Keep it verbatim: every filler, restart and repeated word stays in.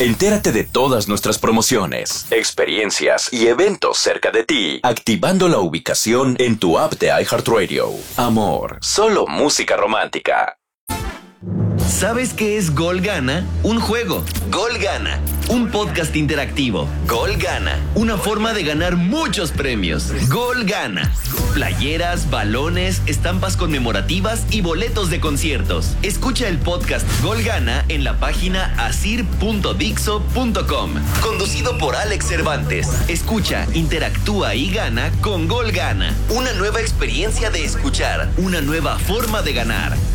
Entérate de todas nuestras promociones, experiencias y eventos cerca de ti, activando la ubicación en tu app de iHeartRadio. Amor, solo música romántica. ¿Sabes qué es Gol Gana? Un juego. Gol Gana. Un podcast interactivo. Gol Gana. Una forma de ganar muchos premios. Gol Gana. Playeras, balones, estampas conmemorativas y boletos de conciertos. Escucha el podcast Gol Gana en la página asir punto dixo punto com. Conducido por Alex Cervantes. Escucha, interactúa y gana con Gol Gana. Una nueva experiencia de escuchar. Una nueva forma de ganar.